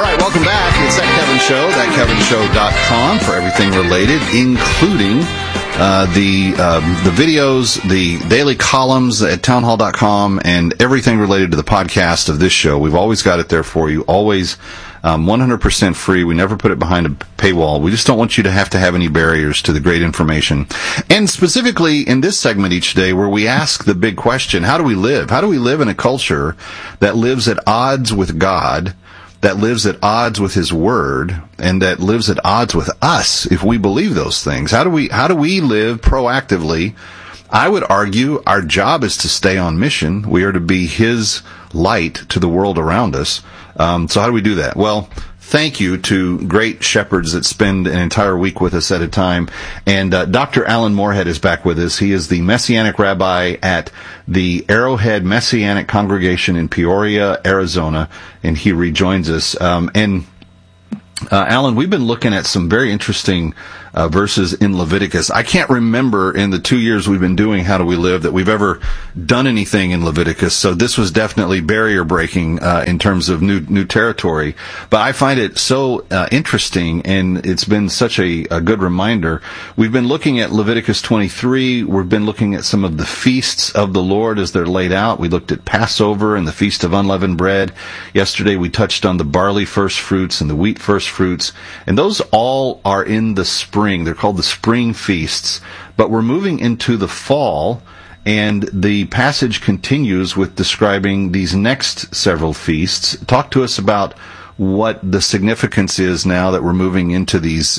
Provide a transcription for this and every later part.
right, welcome back. It's That Kevin Show, thatkevinshow.com for everything related, including the videos, the daily columns at townhall.com, and everything related to the podcast of this show. We've always got it there for you, always 100% free. We never put it behind a paywall. We just don't want you to have any barriers to the great information. And specifically in this segment each day where we ask the big question, how do we live? How do we live in a culture that lives at odds with God, that lives at odds with His Word, and that lives at odds with us if we believe those things? How do we live proactively? I would argue our job is to stay on mission. We are to be His light to the world around us. So how do we do that? Well, thank you to great shepherds that spend an entire week with us at a time. And Dr. Alan Moorhead is back with us. He is the Messianic Rabbi at the Arrowhead Messianic Congregation in Peoria, Arizona, and he rejoins us. Alan, we've been looking at some very interesting verses in Leviticus. I can't remember in the 2 years we've been doing How Do We Live that we've ever done anything in Leviticus, so this was definitely barrier breaking in terms of new territory. But I find it so interesting, and it's been such a good reminder. We've been looking at Leviticus 23. We've been looking at some of the feasts of the Lord as they're laid out. We looked at Passover and the Feast of Unleavened Bread. Yesterday we touched on the barley first fruits and the wheat first fruits, and those all are in the spring. They're called the spring feasts, but we're moving into the fall, and the passage continues with describing these next several feasts. Talk to us about what the significance is now that we're moving into these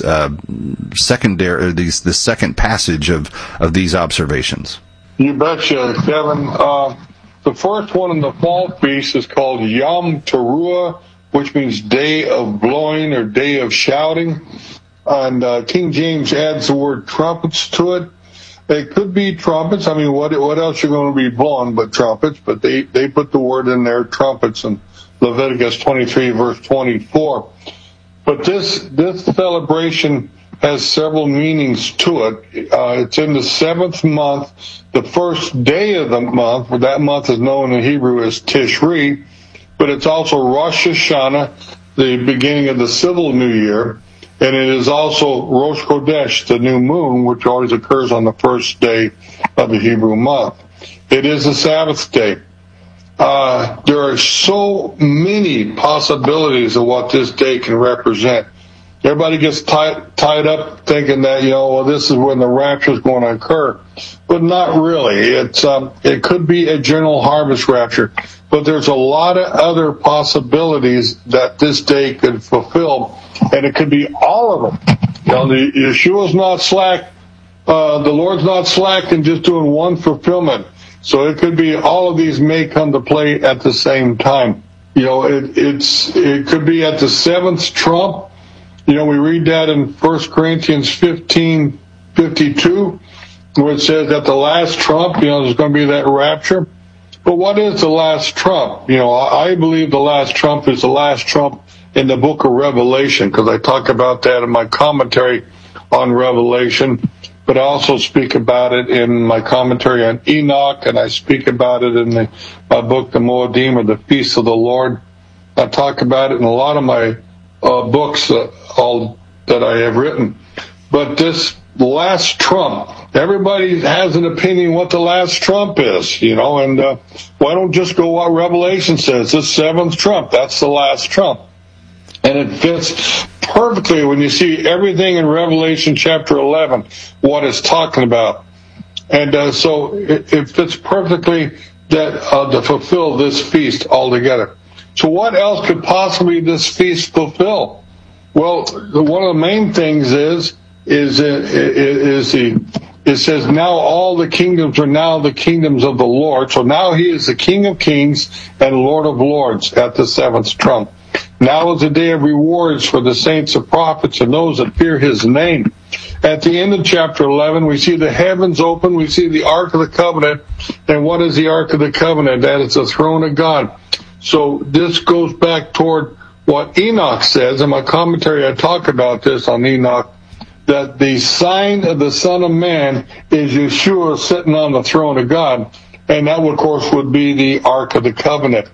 the second passage of these observations. You betcha, Kevin. The first one in the fall feast is called Yom Teruah, which means day of blowing or day of shouting. And King James adds the word trumpets to it. It could be trumpets. I mean, what else you're going to be blowing but trumpets? But they put the word in there, trumpets, in Leviticus 23, verse 24. But this celebration has several meanings to it. It's in the seventh month, the first day of the month. That month is known in Hebrew as Tishri, but it's also Rosh Hashanah, the beginning of the civil new year. And it is also Rosh Chodesh, the new moon, which always occurs on the first day of the Hebrew month. It is a Sabbath day. There are so many possibilities of what this day can represent. Everybody gets tied up thinking that, this is when the rapture is going to occur. But not really. It could be a general harvest rapture. But there's a lot of other possibilities that this day could fulfill. And it could be all of them. Yeshua's not slack. The Lord's not slack in just doing one fulfillment. So it could be all of these may come to play at the same time. It could be at the seventh trump. We read that in 1 Corinthians 15:52, where it says that the last trump, there's going to be that rapture. But what is the last trump? I believe the last trump is the last trump in the book of Revelation, because I talk about that in my commentary on Revelation, but I also speak about it in my commentary on Enoch, and I speak about it in my book, The Moedim, or the Feast of the Lord. I talk about it in a lot of my books, all that I have written. But this last trump, everybody has an opinion what the last trump is, and why don't just go what Revelation says? The seventh trump, that's the last trump. And it fits perfectly when you see everything in Revelation chapter 11, what it's talking about. And so it fits perfectly that to fulfill this feast altogether. So what else could possibly this feast fulfill? Well, one of the main things it says now all the kingdoms are now the kingdoms of the Lord. So now He is the King of Kings and Lord of Lords at the seventh trump. Now is the day of rewards for the saints and prophets and those that fear His name. At the end of chapter 11, we see the heavens open. We see the Ark of the Covenant. And what is the Ark of the Covenant? That is the throne of God. So this goes back toward what Enoch says. In my commentary, I talk about this on Enoch, that the sign of the Son of Man is Yeshua sitting on the throne of God. And that, of course, would be the Ark of the Covenant.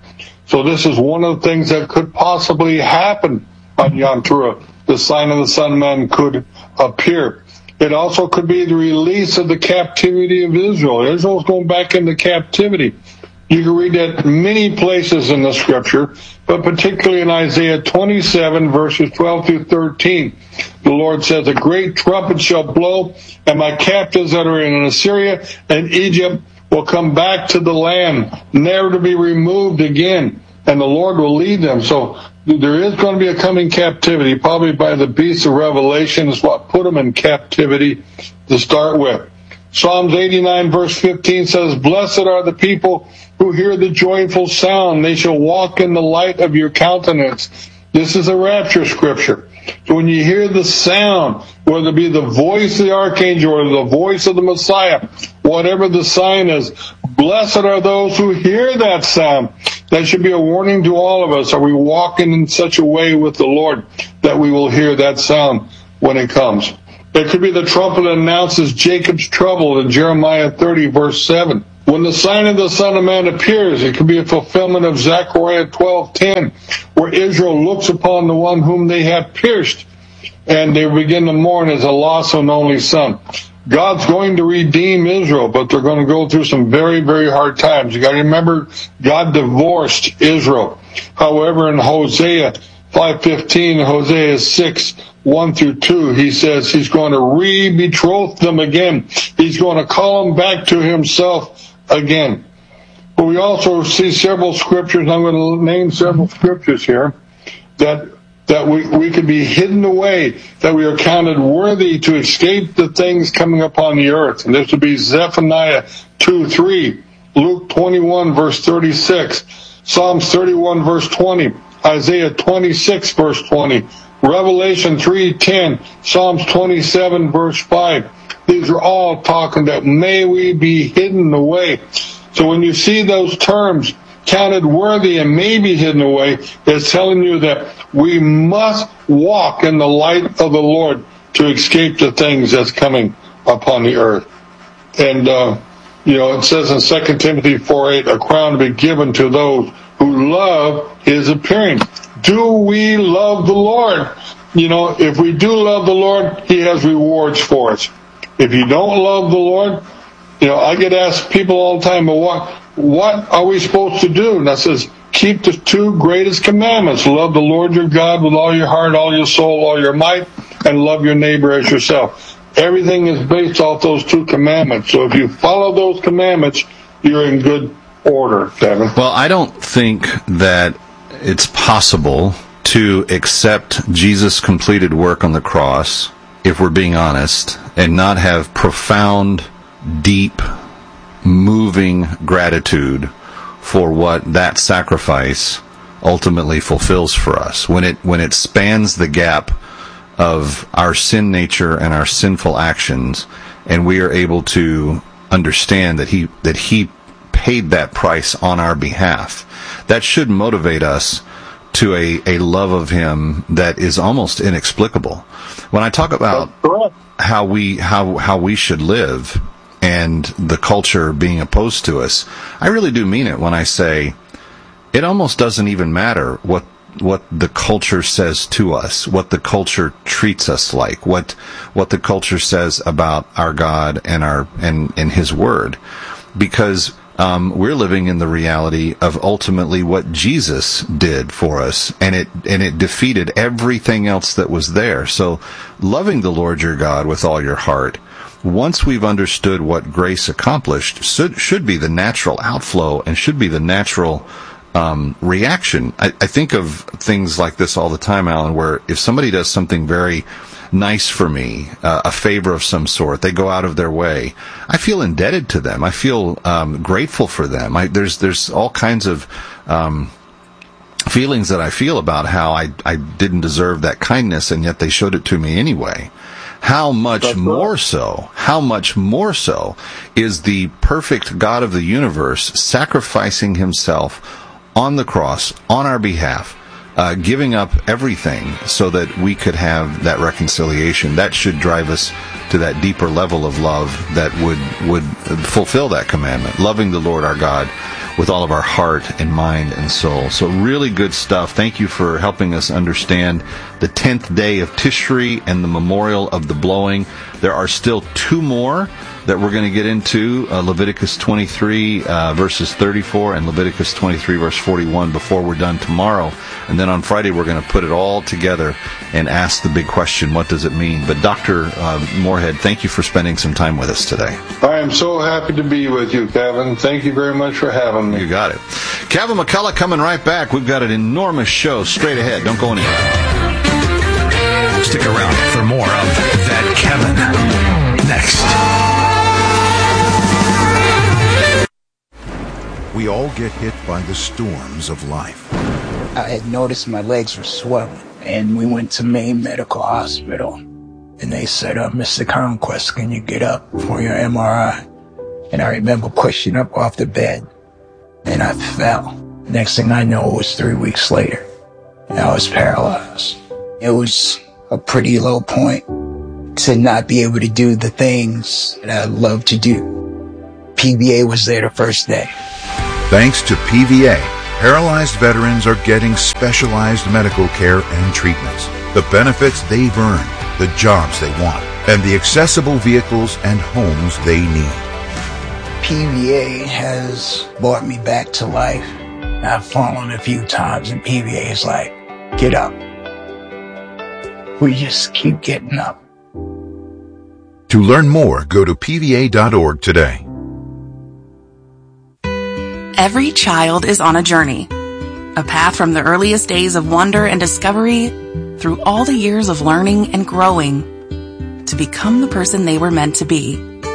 So this is one of the things that could possibly happen on Yom Teruah. The sign of the Son of Man could appear. It also could be the release of the captivity of Israel. Israel's going back into captivity. You can read that many places in the scripture, but particularly in Isaiah 27, verses 12 through 13. The Lord says, a great trumpet shall blow, and my captives that are in Assyria and Egypt will come back to the land, never to be removed again, and the Lord will lead them. So there is going to be a coming captivity, probably by the beast of Revelation is what put them in captivity to start with. Psalms 89 verse 15 says, blessed are the people who hear the joyful sound. They shall walk in the light of your countenance. This is a rapture scripture. So when you hear the sound, whether it be the voice of the archangel or the voice of the Messiah, whatever the sign is, blessed are those who hear that sound. That should be a warning to all of us. Are we walking in such a way with the Lord that we will hear that sound when it comes? It could be the trumpet that announces Jacob's trouble in Jeremiah 30, verse 7. When the sign of the Son of Man appears, it could be a fulfillment of Zechariah 12:10, where Israel looks upon the one whom they have pierced, and they begin to mourn as a lost and only son. God's going to redeem Israel, but they're going to go through some very, very hard times. You got to remember, God divorced Israel. However, in Hosea 5:15, Hosea 6, 1 through 2, he says he's going to re-betroth them again. He's going to call them back to himself again. But we also see several scriptures, I'm going to name several scriptures here, that we could be hidden away, that we are counted worthy to escape the things coming upon the earth. And this would be Zephaniah 2:3, Luke 21, verse 36, Psalms 31, verse 20, Isaiah 26, verse 20, Revelation 3:10, Psalms 27, verse 5. These are all talking that may we be hidden away. So when you see those terms, counted worthy and may be hidden away, it's telling you that we must walk in the light of the Lord to escape the things that's coming upon the earth. And, it says in 2 Timothy 4:8, a crown to be given to those who love his appearing. Do we love the Lord? If we do love the Lord, he has rewards for us. If you don't love the Lord, I get asked people all the time, well, what are we supposed to do? And I says, keep the two greatest commandments. Love the Lord your God with all your heart, all your soul, all your might, and love your neighbor as yourself. Everything is based off those two commandments. So if you follow those commandments, you're in good order, Devin. Well, I don't think that it's possible to accept Jesus' completed work on the cross, if we're being honest, and not have profound, deep, moving gratitude for what that sacrifice ultimately fulfills for us. When it spans the gap of our sin nature and our sinful actions, and we are able to understand that he paid that price on our behalf, that should motivate us to a love of him that is almost inexplicable. When I talk about how we should live and the culture being opposed to us, I really do mean it when I say it almost doesn't even matter what the culture says to us, what the culture treats us like, what the culture says about our God and his word, because we're living in the reality of ultimately what Jesus did for us, and it defeated everything else that was there. So loving the Lord your God with all your heart, once we've understood what grace accomplished, should be the natural outflow and should be the natural reaction. I think of things like this all the time, Alan, where if somebody does something very nice for me, a favor of some sort, they go out of their way, I feel indebted to them. I feel grateful for them. There's all kinds of feelings that I feel about how I didn't deserve that kindness, and yet they showed it to me anyway. How much more so is the perfect God of the universe sacrificing himself on the cross on our behalf, giving up everything so that we could have that reconciliation. That should drive us to that deeper level of love that would fulfill that commandment, loving the Lord our God with all of our heart and mind and soul. So really good stuff. Thank you for helping us understand the 10th day of Tishri and the memorial of the blowing. There are still 2 more that we're going to get into, Leviticus 23 verses 34 and Leviticus 23 verse 41 before we're done tomorrow. And then on Friday we're going to put it all together and ask the big question, what does it mean? But Dr. Moorhead, thank you for spending some time with us today. I am so happy to be with you, Kevin. Thank you very much for having me. You got it. Kevin McCullough coming right back. We've got an enormous show straight ahead. Don't go anywhere. Stick around for more of That Kevin next. We all get hit by the storms of life. I had noticed my legs were swelling, and we went to Maine Medical Hospital. And they said, Mr. Conquest, can you get up for your MRI? And I remember pushing up off the bed, and I fell. Next thing I know, it was 3 weeks later, and I was paralyzed. It was a pretty low point to not be able to do the things that I love to do. PVA was there the first day. Thanks to PVA, paralyzed veterans are getting specialized medical care and treatments, the benefits they've earned, the jobs they want, and the accessible vehicles and homes they need. PVA has brought me back to life. I've fallen a few times, and PVA is like, get up. We just keep getting up. To learn more, go to pva.org today. Every child is on a journey, a path from the earliest days of wonder and discovery through all the years of learning and growing to become the person they were meant to be.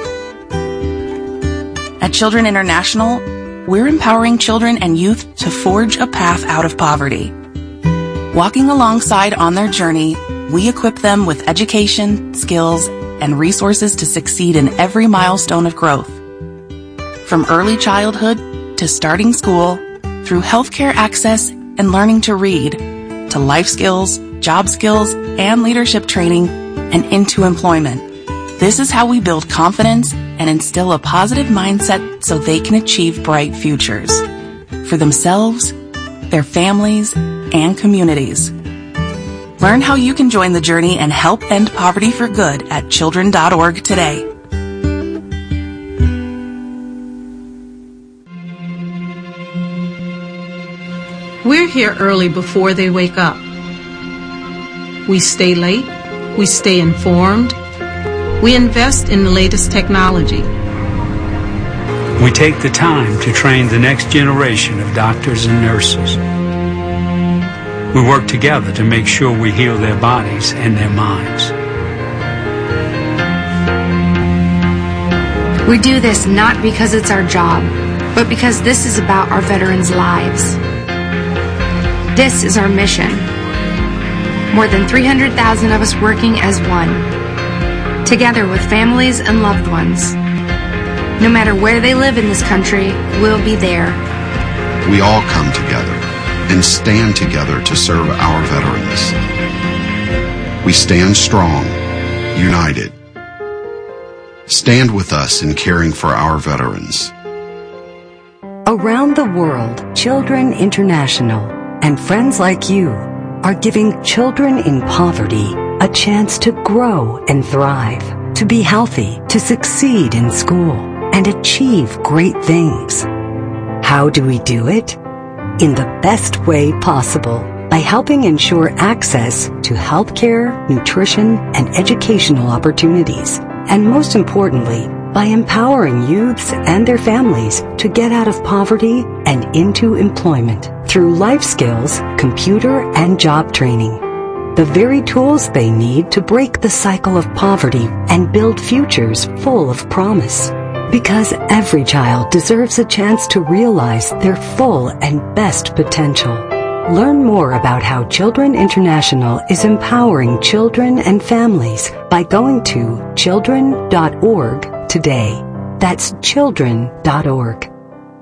At Children International, we're empowering children and youth to forge a path out of poverty. Walking alongside on their journey, we equip them with education, skills, and resources to succeed in every milestone of growth. From early childhood to starting school, through healthcare access and learning to read, to life skills, job skills, and leadership training, and into employment. This is how we build confidence and instill a positive mindset so they can achieve bright futures for themselves, their families, and communities. Learn how you can join the journey and help end poverty for good at children.org today. We're here early before they wake up. We stay late. We stay informed. We invest in the latest technology. We take the time to train the next generation of doctors and nurses. We work together to make sure we heal their bodies and their minds. We do this not because it's our job, but because this is about our veterans' lives. This is our mission. More than 300,000 of us working as one, together with families and loved ones. No matter where they live in this country, we'll be there. We all come together and stand together to serve our veterans. We stand strong, united. Stand with us in caring for our veterans. Around the world, Children International and friends like you are giving children in poverty a chance to grow and thrive, to be healthy, to succeed in school, and achieve great things. How do we do it? In the best way possible, by helping ensure access to healthcare, nutrition, and educational opportunities, and most importantly, by empowering youths and their families to get out of poverty and into employment through life skills, computer, and job training. The very tools they need to break the cycle of poverty and build futures full of promise. Because every child deserves a chance to realize their full and best potential. Learn more about how Children International is empowering children and families by going to children.org today. That's children.org.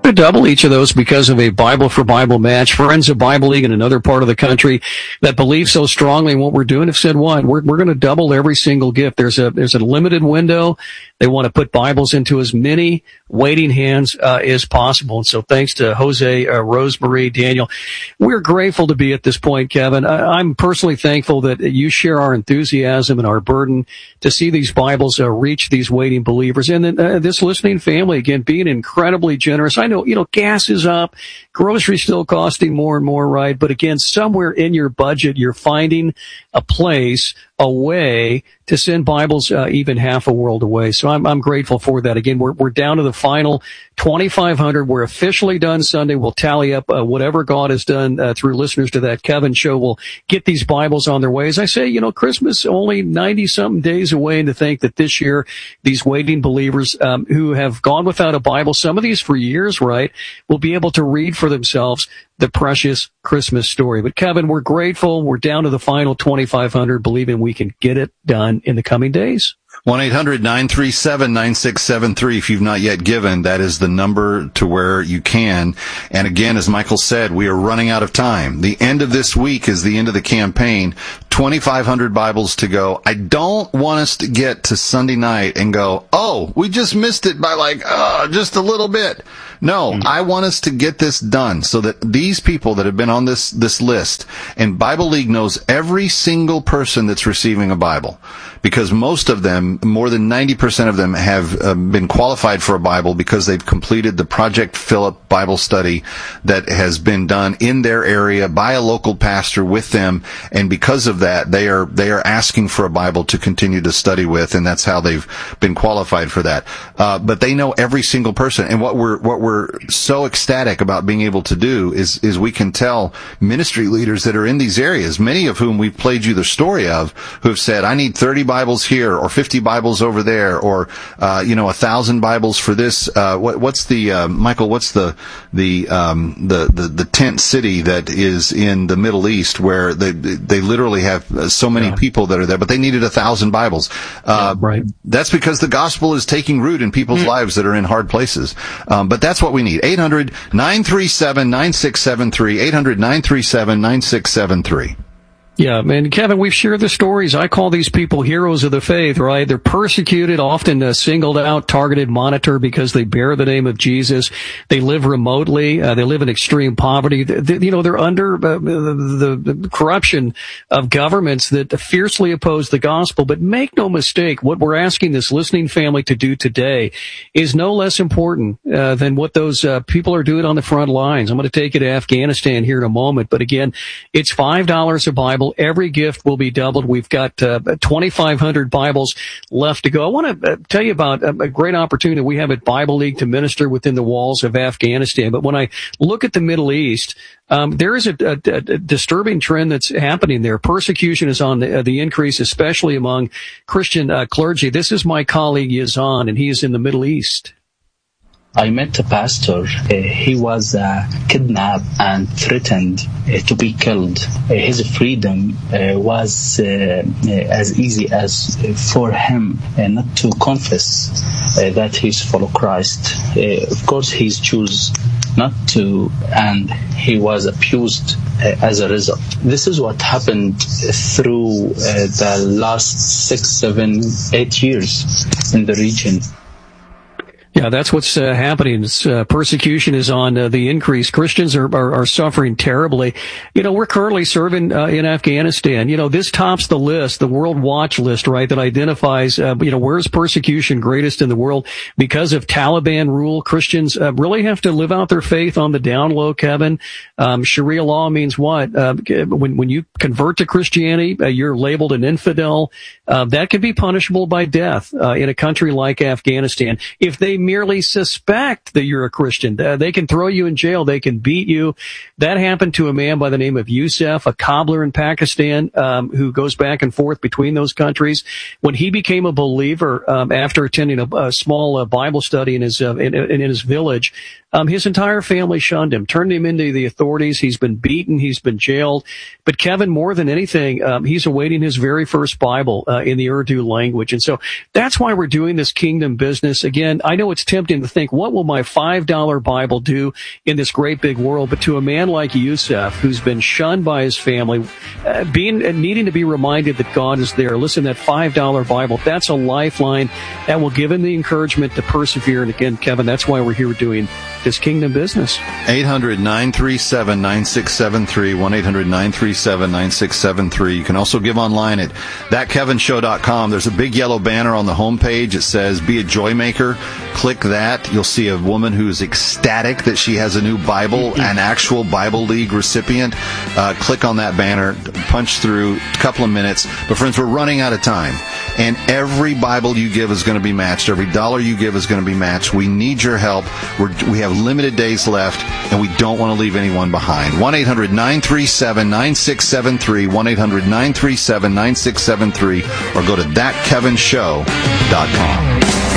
to double each of those because of a Bible for Bible match. Friends of Bible League in another part of the country that believe so strongly in what we're doing have said, what? We're going to double every single gift. There's a limited window. They want to put Bibles into as many waiting hands as possible. And so thanks to Jose, Rosemary, Daniel, we're grateful to be at this point, Kevin. I'm personally thankful that you share our enthusiasm and our burden to see these Bibles reach these waiting believers. And then this listening family, again, being incredibly generous. I know, gas is up, groceries still costing more and more, right? But again, somewhere in your budget, you're finding a place, a way to send Bibles even half a world away. So I'm grateful for that. Again, we're down to the final 2,500. We're officially done Sunday. We'll tally up whatever God has done through listeners to that Kevin show. We'll get these Bibles on their way. As I say, Christmas only 90-something days away, and to think that this year these waiting believers who have gone without a Bible, some of these for years, right, will be able to read for themselves the precious Christmas story. But Kevin, we're grateful. We're down to the final 2,500, believing we can get it done in the coming days. 1-800-937-9673. If you've not yet given, that is the number to where you can. And again, as Michael said, we are running out of time. The end of this week is the end of the campaign. 2,500 Bibles to go. I don't want us to get to Sunday night and go, oh, we just missed it by just a little bit. No, I want us to get this done so that these people that have been on this list, and Bible League knows every single person that's receiving a Bible, because most of them, more than 90% of them, have been qualified for a Bible because they've completed the Project Philip Bible study that has been done in their area by a local pastor with them, and because of that, they are asking for a Bible to continue to study with, and that's how they've been qualified for that. But they know every single person, and what we're so ecstatic about being able to do is we can tell ministry leaders that are in these areas, many of whom we've played you the story of, who have said, I need 30 Bibles here, or 50 Bibles over there, or 1,000 Bibles for this. What's the Michael? What's the tent city that is in the Middle East where they literally have so many people that are there, but they needed 1,000 Bibles. Right. That's because the gospel is taking root in people's lives that are in hard places. But that's what we need. 800-937-9673. 800-937-9673. Yeah, and Kevin, we've shared the stories. I call these people heroes of the faith, right? They're persecuted, often singled out, targeted, monitored because they bear the name of Jesus. They live remotely. They live in extreme poverty. They're under the corruption of governments that fiercely oppose the gospel. But make no mistake, what we're asking this listening family to do today is no less important than what those people are doing on the front lines. I'm going to take you to Afghanistan here in a moment. But again, it's $5 a Bible. Every gift will be doubled. We've got 2,500 Bibles left to go. I want to tell you about a great opportunity we have at Bible League to minister within the walls of Afghanistan. But when I look at the Middle East, there is a disturbing trend that's happening there. Persecution is on the increase, especially among Christian clergy. This is my colleague Yazan, and he is in the Middle East. I met a pastor. He was kidnapped and threatened to be killed. His freedom was as easy as for him not to confess that he's follow Christ. Of course, he's choose not to, and he was abused as a result. This is what happened through the last 6, 7, 8 years in the region. Yeah, that's what's happening. Persecution is on the increase. Christians are suffering terribly. We're currently serving in Afghanistan. This tops the list, the World Watch list, right, that identifies, where's persecution greatest in the world. Because of Taliban rule, Christians really have to live out their faith on the down low, Kevin. Sharia law means what? When you convert to Christianity, you're labeled an infidel. That can be punishable by death in a country like Afghanistan. If they merely suspect that you're a Christian, they can throw you in jail. They can beat you. That happened to a man by the name of Yusuf, a cobbler in Pakistan, who goes back and forth between those countries. When he became a believer after attending a small Bible study in his village, His entire family shunned him, turned him into the authorities. He's been beaten. He's been jailed. But Kevin, more than anything, he's awaiting his very first Bible in the Urdu language. And so that's why we're doing this kingdom business. Again, I know it's tempting to think, what will my $5 Bible do in this great big world? But to a man like Yusuf, who's been shunned by his family, needing to be reminded that God is there, listen, that $5 Bible, that's a lifeline that will give him the encouragement to persevere. And again, Kevin, that's why we're here doing this kingdom business. 800-937-9673, 1-800-937-9673. You can also give online at thatkevinshow.com. There's a big yellow banner on the homepage. It says, be a joy maker. Click that. You'll see a woman who's ecstatic that she has a new Bible, an actual Bible League recipient. Click on that banner, punch through, a couple of minutes. But friends, we're running out of time. And every Bible you give is going to be matched. Every dollar you give is going to be matched. We need your help. We have limited days left, and we don't want to leave anyone behind. 1-800-937-9673, 1-800-937-9673, or go to thatkevinshow.com.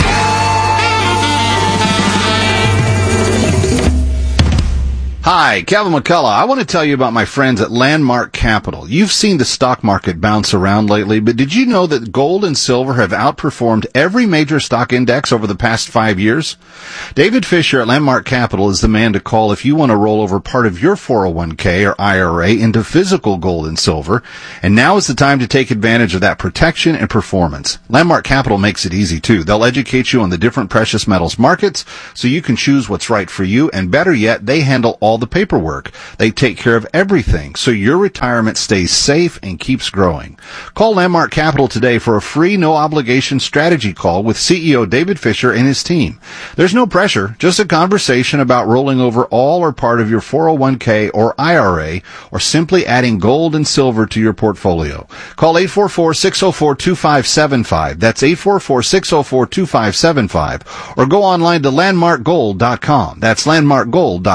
Hi, Kevin McCullough. I want to tell you about my friends at Landmark Capital. You've seen the stock market bounce around lately, but did you know that gold and silver have outperformed every major stock index over the past 5 years? David Fisher at Landmark Capital is the man to call if you want to roll over part of your 401k or IRA into physical gold and silver. And now is the time to take advantage of that protection and performance. Landmark Capital makes it easy too. They'll educate you on the different precious metals markets so you can choose what's right for you. And better yet, they handle all the paperwork. They take care of everything so your retirement stays safe and keeps growing. Call Landmark Capital today for a free, no-obligation strategy call with CEO David Fisher and his team. There's no pressure, just a conversation about rolling over all or part of your 401k or IRA, or simply adding gold and silver to your portfolio. Call 844-604-2575. That's 844-604-2575. Or go online to landmarkgold.com. That's landmarkgold.com.